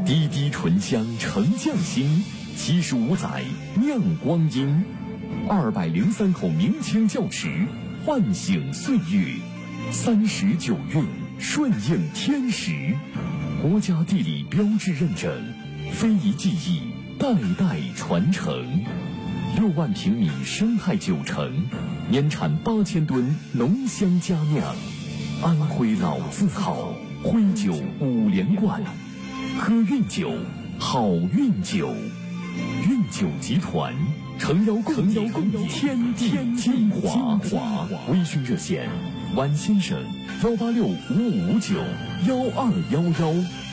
滴滴醇香沉匠心，75载酿光阴，203口明清窖池，唤醒岁月，39韵顺应天时，国家地理标志认证，非遗技艺代代传承，6万平米生态酒城，年产8000吨浓香佳酿，安徽老字号，徽酒5连冠，喝韵酒，好运酒，韵酒集团诚邀共饮天地精华。微醺热线：晚先生，18655591211。